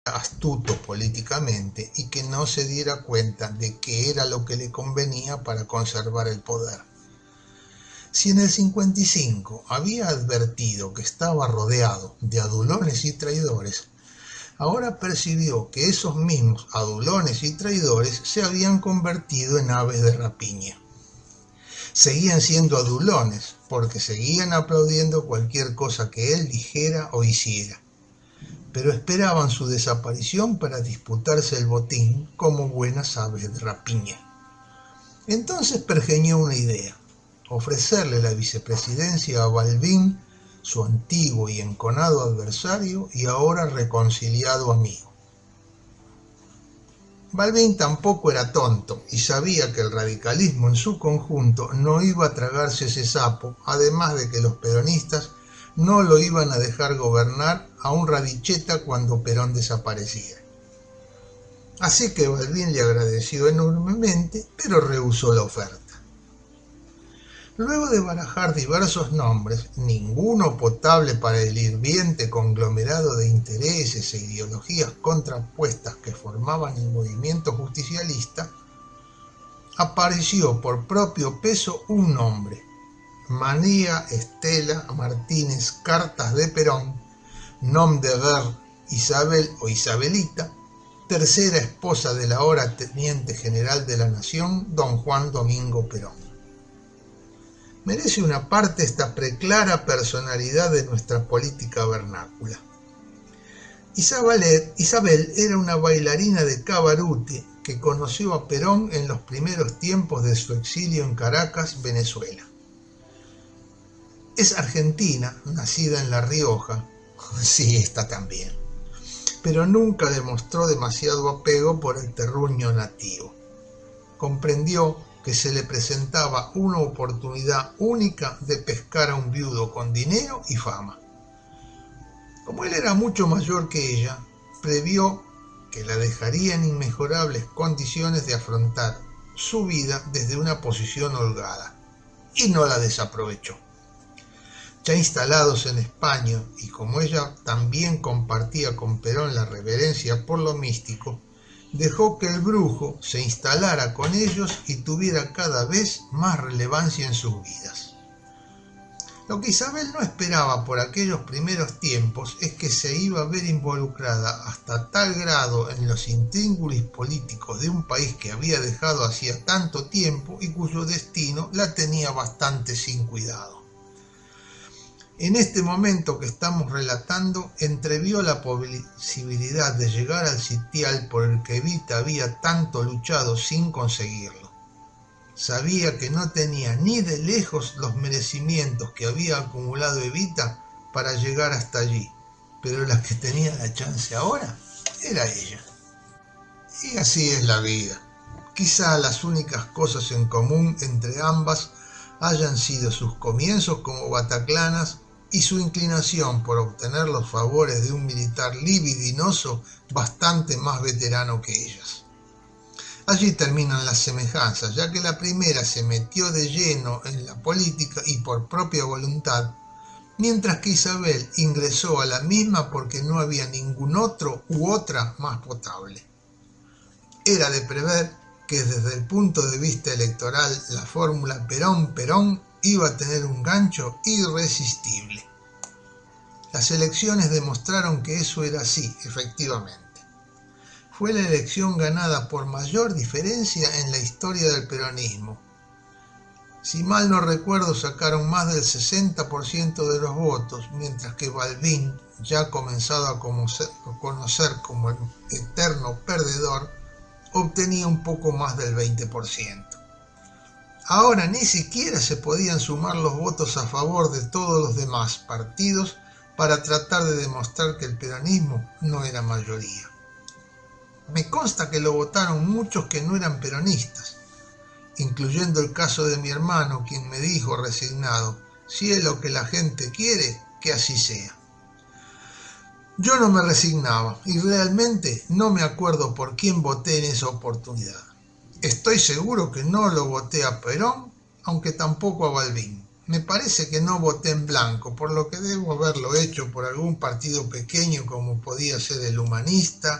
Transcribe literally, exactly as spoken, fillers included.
astuto políticamente y que no se diera cuenta de que era lo que le convenía para conservar el poder. Si en el cincuenta y cinco había advertido que estaba rodeado de adulones y traidores, ahora percibió que esos mismos adulones y traidores se habían convertido en aves de rapiña. Seguían siendo adulones porque seguían aplaudiendo cualquier cosa que él dijera o hiciera, pero esperaban su desaparición para disputarse el botín como buenas aves de rapiña. Entonces pergeñó una idea: ofrecerle la vicepresidencia a Balbín, su antiguo y enconado adversario y ahora reconciliado amigo. Balbín tampoco era tonto y sabía que el radicalismo en su conjunto no iba a tragarse ese sapo, además de que los peronistas no lo iban a dejar gobernar a un radicheta cuando Perón desapareciera. Así que Balbín le agradeció enormemente, pero rehusó la oferta. Luego de barajar diversos nombres, ninguno potable para el hirviente conglomerado de intereses e ideologías contrapuestas que formaban el movimiento justicialista, apareció por propio peso un nombre: María Estela Martínez Cartas de Perón, nom de guerre Isabel o Isabelita, tercera esposa del ahora teniente general de la Nación, don Juan Domingo Perón. Merece una parte esta preclara personalidad de nuestra política vernácula. Isabel, Isabel era una bailarina de cabarute que conoció a Perón en los primeros tiempos de su exilio en Caracas, Venezuela. Es argentina, nacida en La Rioja, sí, está también, pero nunca demostró demasiado apego por el terruño nativo. Comprendió que se le presentaba una oportunidad única de pescar a un viudo con dinero y fama. Como él era mucho mayor que ella, previó que la dejaría en inmejorables condiciones de afrontar su vida desde una posición holgada, y no la desaprovechó. Ya instalados en España, y como ella también compartía con Perón la reverencia por lo místico, dejó que el brujo se instalara con ellos y tuviera cada vez más relevancia en sus vidas. Lo que Isabel no esperaba por aquellos primeros tiempos es que se iba a ver involucrada hasta tal grado en los intríngulis políticos de un país que había dejado hacía tanto tiempo y cuyo destino la tenía bastante sin cuidado. En este momento que estamos relatando, entrevió la posibilidad de llegar al sitial por el que Evita había tanto luchado sin conseguirlo. Sabía que no tenía ni de lejos los merecimientos que había acumulado Evita para llegar hasta allí, pero la que tenía la chance ahora era ella. Y así es la vida. Quizá las únicas cosas en común entre ambas hayan sido sus comienzos como bataclanas y su inclinación por obtener los favores de un militar libidinoso bastante más veterano que ellas. Allí terminan las semejanzas, ya que la primera se metió de lleno en la política y por propia voluntad, mientras que Isabel ingresó a la misma porque no había ningún otro u otra más potable. Era de prever que desde el punto de vista electoral la fórmula Perón-Perón iba a tener un gancho irresistible. Las elecciones demostraron que eso era así, efectivamente. Fue la elección ganada por mayor diferencia en la historia del peronismo. Si mal no recuerdo, sacaron más del sesenta por ciento de los votos, mientras que Balbín, ya comenzado a conocer como el eterno perdedor, obtenía un poco más del veinte por ciento. Ahora ni siquiera se podían sumar los votos a favor de todos los demás partidos para tratar de demostrar que el peronismo no era mayoría. Me consta que lo votaron muchos que no eran peronistas, incluyendo el caso de mi hermano, quien me dijo resignado: si es lo que la gente quiere, que así sea. Yo no me resignaba y realmente no me acuerdo por quién voté en esa oportunidad. Estoy seguro que no lo voté a Perón, aunque tampoco a Balbín. Me parece que no voté en blanco, por lo que debo haberlo hecho por algún partido pequeño como podía ser el Humanista